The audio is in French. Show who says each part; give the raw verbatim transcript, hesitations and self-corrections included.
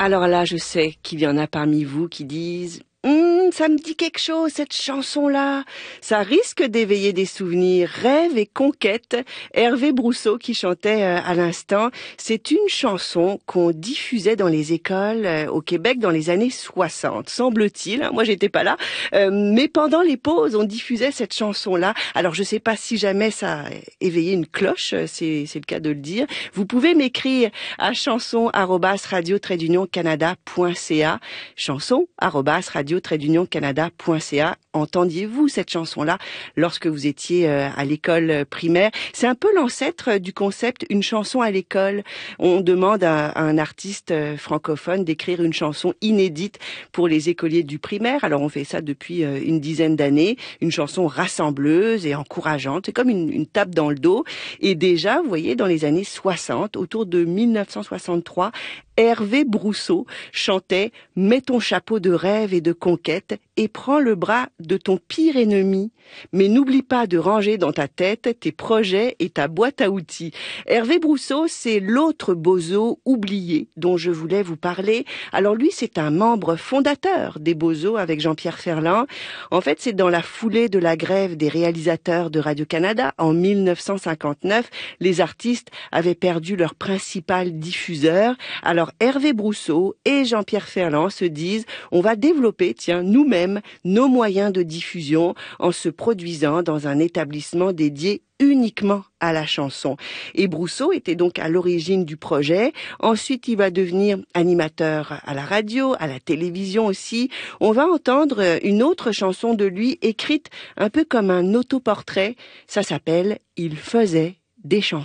Speaker 1: Alors là, je sais qu'il y en a parmi vous qui disent Hum, ça me dit quelque chose, cette chanson-là. Ça risque d'éveiller des souvenirs. Rêve et conquête. Hervé Brousseau qui chantait euh, à l'instant. C'est une chanson qu'on diffusait dans les écoles euh, au Québec dans les années soixante, semble-t-il. Hein, moi, j'étais pas là. Euh, mais pendant les pauses, on diffusait cette chanson-là. Alors, je sais pas si jamais ça a éveillé une cloche, c'est, c'est le cas de le dire. Vous pouvez m'écrire à chanson arobase radio trait d'union canada point c a. Chanson arobase radio trait d'union canada point c a. Entendiez-vous cette chanson-là lorsque vous étiez euh, à l'école primaire? C'est un peu l'ancêtre du concept une chanson à l'école. On demande à, à un artiste euh, francophone d'écrire une chanson inédite pour les écoliers du primaire. Alors on fait ça depuis euh, une dizaine d'années. Une chanson rassembleuse et encourageante. C'est comme une, une tape dans le dos. Et déjà, vous voyez, dans les années soixante, autour de mille neuf cent soixante-trois, Hervé Brousseau chantait « Mets ton chapeau de rêve et de conquête et prends le bras de ton pire ennemi. Mais n'oublie pas de ranger dans ta tête tes projets et ta boîte à outils. » Hervé Brousseau, c'est l'autre bozo oublié dont je voulais vous parler. Alors lui, c'est un membre fondateur des Bozos avec Jean-Pierre Ferland. En fait, c'est dans la foulée de la grève des réalisateurs de Radio-Canada en mille neuf cent cinquante-neuf. Les artistes avaient perdu leur principal diffuseur. Alors Hervé Brousseau et Jean-Pierre Ferland se disent on va développer, tiens, nous-mêmes, nos moyens de diffusion en se produisant dans un établissement dédié uniquement à la chanson. Et Brousseau était donc à l'origine du projet. Ensuite, il va devenir animateur à la radio, à la télévision aussi. On va entendre une autre chanson de lui écrite un peu comme un autoportrait. Ça s'appelle « Il faisait des chansons ».